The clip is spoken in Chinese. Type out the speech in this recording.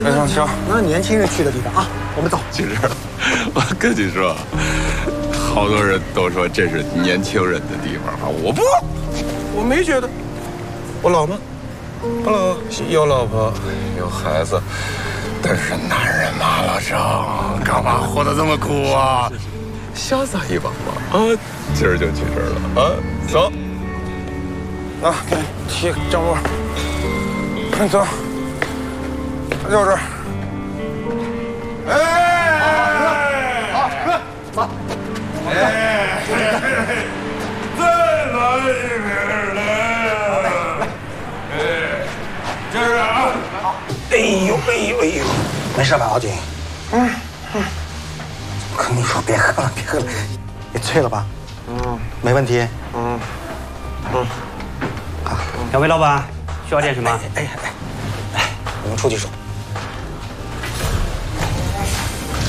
行，那是年轻人去的地方啊，我们走。 其实，我跟你说，好多人都说这是年轻人的地方啊，我没觉得，我老呢，不老，有老婆有孩子，但是男人嘛，老郑，干嘛活得这么苦啊？潇洒一把嘛，啊，今儿就去这儿了啊，走。啊，给你提张罗，快走，就这儿。 好，走。 哎，再来一瓶来。哎，这是啊。 哎呦，没事吧，老景？跟你说别喝了，你醉了吧？没问题。 好，两位老板需要点什么？ 来，我们出去说。